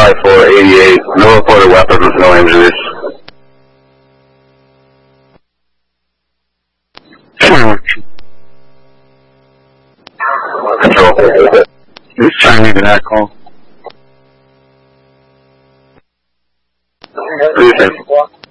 Charlie 488, no reported weapons, no injuries. Control. Who's trying to make that call? What do you think?